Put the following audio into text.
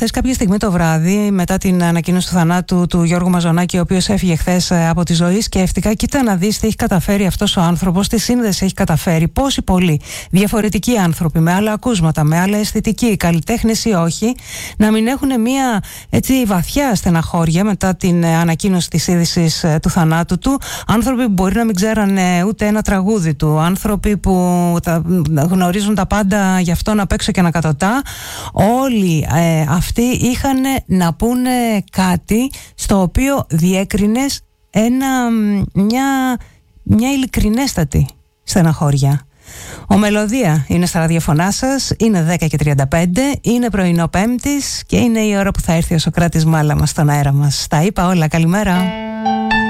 χθες κάποια στιγμή το βράδυ, μετά την ανακοίνωση του θανάτου του Γιώργου Μαζονάκη, ο οποίος έφυγε χθες από τη ζωή, σκέφτηκα, κοίτα να δεις τι έχει καταφέρει αυτός ο άνθρωπος, τι σύνδεση έχει καταφέρει, πόσοι πολλοί διαφορετικοί άνθρωποι με άλλα ακούσματα, με άλλα αισθητική, καλλιτέχνες ή όχι, να μην έχουν μια έτσι βαθιά στεναχώρια μετά την ανακοίνωση της είδησης του θανάτου του. Άνθρωποι που μπορεί να μην ξέρανε ούτε ένα τραγούδι του, άνθρωποι που γνωρίζουν τα πάντα γι' αυτόν απ' έξω και να κατωτά. Όλοι αυτοί είχαν να πούνε κάτι στο οποίο διέκρινες μια ειλικρινέστατη στεναχώρια. Ο Μελωδία είναι στα ραδιοφωνά σας, είναι 10:35, είναι πρωινό Πέμπτης και είναι η ώρα που θα έρθει ο Σωκράτης Μάλαμας στον αέρα μας. Τα είπα όλα, καλημέρα.